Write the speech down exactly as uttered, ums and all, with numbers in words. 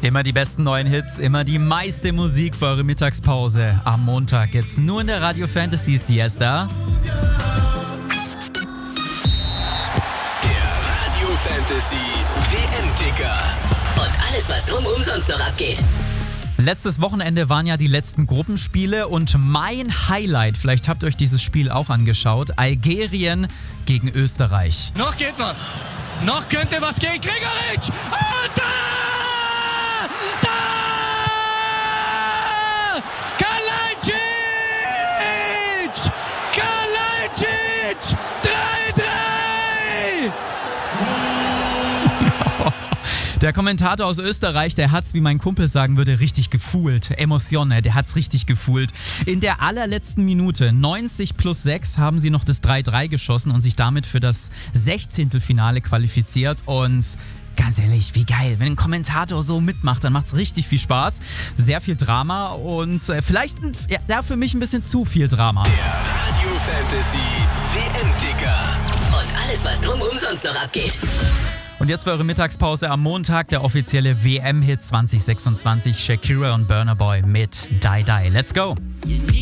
Immer die besten neuen Hits, immer die meiste Musik für eure Mittagspause. Am Montag gibt's nur in der Radio Fantasy Siesta. Der Radio Fantasy W M-Ticker. Und alles, was drumherum sonst noch abgeht. Letztes Wochenende waren ja die letzten Gruppenspiele und mein Highlight, vielleicht habt ihr euch dieses Spiel auch angeschaut, Algerien gegen Österreich. Noch geht was. Noch könnte was gehen. Gregoritsch! Und da! Da! Kalajdzic! Kalajdzic! drei drei! Der Kommentator aus Österreich, der hat's, wie mein Kumpel sagen würde, richtig gefühlt. Emotionen, der hat's richtig gefühlt. In der allerletzten Minute, neunzig plus sechs, haben sie noch das drei drei geschossen und sich damit für das Sechzehntelfinale qualifiziert. Und ganz ehrlich, wie geil. Wenn ein Kommentator so mitmacht, dann macht's richtig viel Spaß. Sehr viel Drama und äh, vielleicht ja, ja, für mich ein bisschen zu viel Drama. Der Radio Fantasy W M-Ticker. Und alles, was drumherum sonst noch abgeht. Und jetzt für eure Mittagspause am Montag der offizielle W M-Hit zwanzig sechsundzwanzig, Shakira und Burna Boy mit Die Die. Let's go!